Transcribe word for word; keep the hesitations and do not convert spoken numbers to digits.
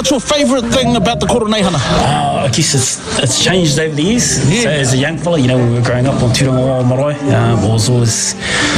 what's your favourite thing about the Koroneihana? Uh, I guess it's it's changed over the years. Yeah. So as a young fella, you know, when we were growing up on Turangawa Marae, um, it was always